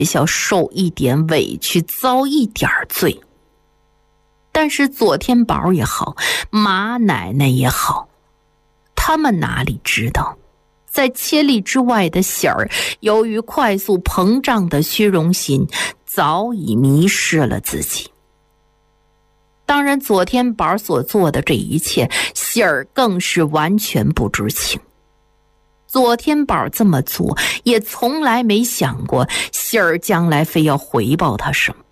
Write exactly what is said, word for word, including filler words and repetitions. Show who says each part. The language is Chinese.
Speaker 1: 校受一点委屈，遭一点罪。但是左天宝也好，马奶奶也好，他们哪里知道，在千里之外的喜儿，由于快速膨胀的虚荣心，早已迷失了自己。当然，左天宝所做的这一切，喜儿更是完全不知情。左天宝这么做，也从来没想过喜儿将来非要回报他什么。